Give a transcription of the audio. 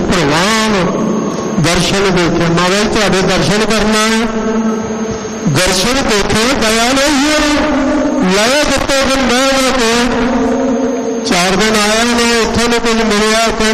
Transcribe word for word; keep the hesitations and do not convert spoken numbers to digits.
ਪ੍ਰਵਾਨ ਦਰਸ਼ਨ ਦੇਖੇ। ਮਹਾਰਾਜ ਤੁਹਾਡੇ ਦਰਸ਼ਨ ਕਰਨਾ ਦਰਸ਼ਨ ਦੇਖੇ ਦਇਆ ਨਹੀਂ ਲੈ ਦਿੱਤੇ ਦਿਨ ਮੈਂ ਕੇ ਚਾਰ ਦਿਨ ਆਇਆ ਨੇ, ਉੱਥੇ ਨੂੰ ਕੁਝ ਮਿਲਿਆ, ਕੋਈ